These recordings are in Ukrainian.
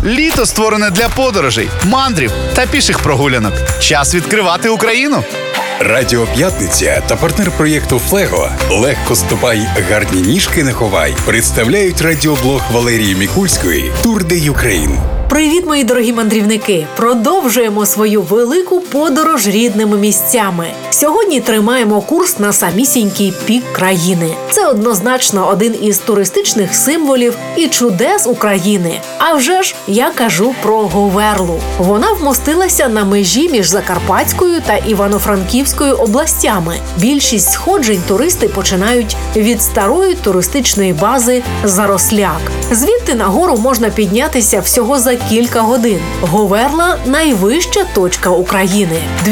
Літо створене для подорожей, мандрів та піших прогулянок. Час відкривати Україну. Радіо П'ятниця та партнер проєкту «Флего» «Легко ступай, гарні ніжки не ховай» представляють радіоблог Валерії Мікульської «Тур де Юкрейн». Привіт, мої дорогі мандрівники! Продовжуємо свою велику подорож рідними місцями. Сьогодні тримаємо курс на самісінький пік країни. Це однозначно один із туристичних символів і чудес України. А вже ж я кажу про Говерлу. Вона вмостилася на межі між Закарпатською та Івано-Франківською областями. Більшість сходжень туристи починають від старої туристичної бази Заросляк. Звідти нагору можна піднятися всього за кілька годин. Говерла – найвища точка України –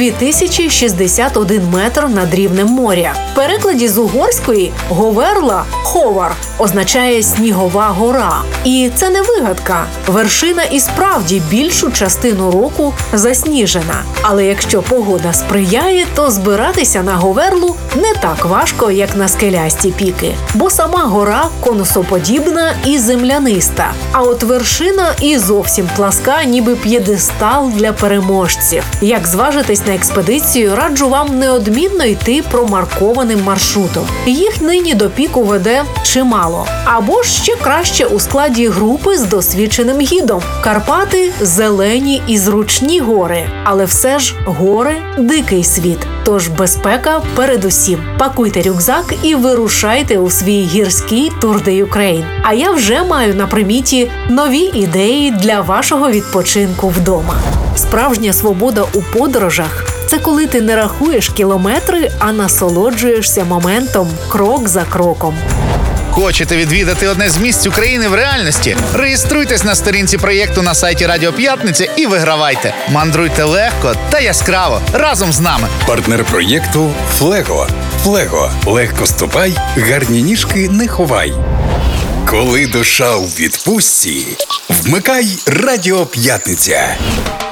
2061 метр над рівнем моря. В перекладі з угорської Говерла – «ховар» означає «снігова гора». І це не вигадка. Вершина і справді більшу частину року засніжена. Але якщо погода сприяє, то збиратися на Говерлу не так важко, як на скелясті піки. Бо сама гора конусоподібна і земляниста. А от вершина і зовсім пласка, ніби п'єдестал для переможців. Як зважитись на експедицію, раджу вам неодмінно йти промаркованим маршрутом. Їх нині до піку веде чимало. Або ж ще краще у складі групи з досвідченим гідом. Карпати – зелені і зручні гори. Але все ж гори – дикий світ. Тож безпека передусім. Пакуйте рюкзак і вирушайте у свій гірський Тур де Юкрейн. А я вже маю на приміті нові ідеї для вашого відпочинку вдома. Справжня свобода у подорожах – це коли ти не рахуєш кілометри, а насолоджуєшся моментом крок за кроком. Хочете відвідати одне з місць України в реальності? Реєструйтесь на сторінці проєкту на сайті Радіо П'ятниця і вигравайте. Мандруйте легко та яскраво разом з нами. Партнер проєкту «Флего». «Флего» – легко ступай, гарні ніжки не ховай. Коли душа у відпустці, вмикай Радіо П'ятниця.